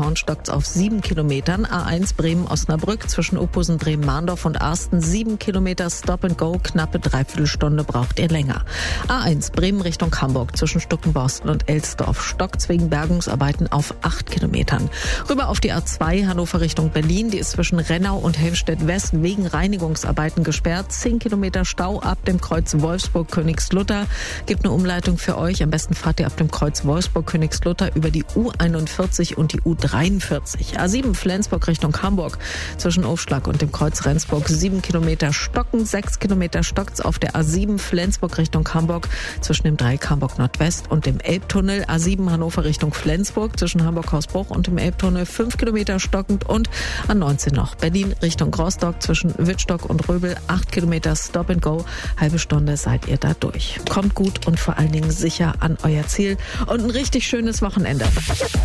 Elmshorn stockt's auf 7 Kilometern. A1 Bremen-Osnabrück zwischen Uphusen, Bremen-Mahndorf und Arsten 7 Kilometer Stop and Go. Knappe Dreiviertelstunde braucht ihr länger. A1 Bremen Richtung Hamburg zwischen Stuckenborsten und Elsdorf stockt's wegen Bergungsarbeiten auf 8 Kilometern. Rüber auf die A2 Hannover Richtung Berlin. Die ist zwischen Rennau und Helmstedt West wegen Reinigungsarbeiten gesperrt. 10 Kilometer Stau ab dem Kreuz Wolfsburg-Königslutter. Gibt eine Umleitung für euch. Am besten fahrt ihr ab dem Kreuz Wolfsburg-Königslutter über die U41 und die U43. A7 Flensburg Richtung Hamburg zwischen Aufschlag und dem Kreuz Rendsburg 7 Kilometer stocken. 6 Kilometer stockt's auf der A7 Flensburg Richtung Hamburg zwischen dem Dreieck Hamburg Nordwest und dem Elbtunnel. A7 Hannover Richtung Flensburg zwischen Hamburg-Hausbruch und dem Elbtunnel 5 Kilometer stockend. Und A19 noch Berlin Richtung Rostock zwischen Wittstock und Röbel 8 Kilometer Stop and Go. Halbe Stunde seid ihr da durch. Kommt gut und vor allen Dingen sicher an euer Ziel und ein richtig schönes Wochenende.